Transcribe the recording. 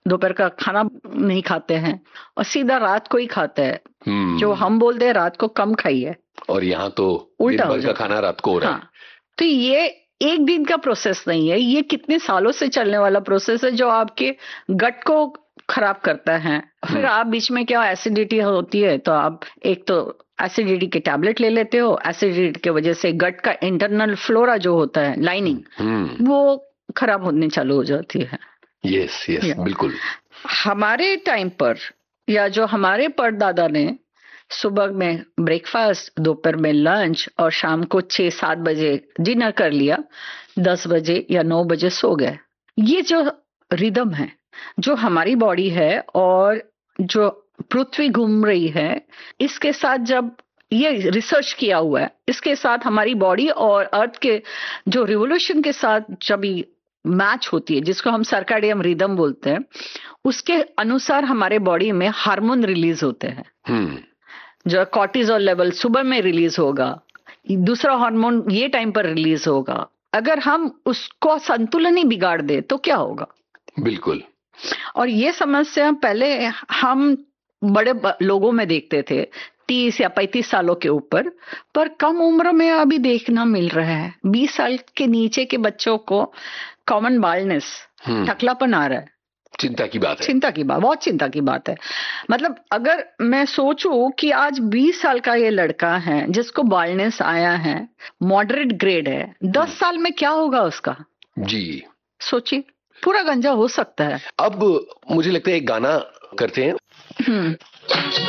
दोपहर का खाना नहीं खाते हैं और सीधा रात को ही खाते हैं। जो हम बोलते हैं रात को कम खाइए, और यहाँ तो उल्टा दिन हो भर का खाना रात को हो रहा है। हाँ, तो ये एक दिन का प्रोसेस नहीं है, ये कितने सालों से चलने वाला प्रोसेस है जो आपके गट को खराब करता है। फिर आप बीच में क्या एसिडिटी होती है तो आप एक तो एसिडिटी के टैबलेट ले लेते हो, एसिडिटी की वजह से गट का इंटरनल फ्लोरा जो होता है लाइनिंग वो खराब होने चालू हो जाती है। यस बिल्कुल। हमारे टाइम पर या जो हमारे परदादा ने सुबह में ब्रेकफास्ट, दोपहर में लंच और शाम को 6-7 बजे डिनर कर लिया, 10 बजे या 9 बजे सो गए। ये जो रिदम है जो हमारी बॉडी है और जो पृथ्वी घूम रही है, इसके साथ जब ये रिसर्च किया हुआ है, इसके साथ हमारी बॉडी और अर्थ के जो रिवोल्यूशन के साथ जब मैच होती है, जिसको हम सर्काडियन रिदम बोलते हैं, उसके अनुसार हमारे बॉडी में हार्मोन रिलीज होते हैं। जो कॉर्टिसोल लेवल सुबह में रिलीज होगा, दूसरा हार्मोन ये टाइम पर रिलीज होगा। अगर हम उसको संतुलन ही बिगाड़ दे तो क्या होगा? बिल्कुल। और ये समस्या पहले हम बड़े लोगों में देखते थे 30 या 35 सालों के ऊपर, पर कम उम्र में अभी देखना मिल रहा है। 20 साल के नीचे के बच्चों को कॉमन बाल्डनेस, टकलापन आ रहा है। चिंता की बात है। चिंता की बात, बहुत चिंता की बात है। मतलब अगर मैं सोचूं कि आज 20 साल का ये लड़का है जिसको बाल्डनेस आया है, मॉडरेट ग्रेड है, 10 साल में क्या होगा उसका? जी सोचिए, पूरा गंजा हो सकता है। अब मुझे लगता है एक गाना करते हैं।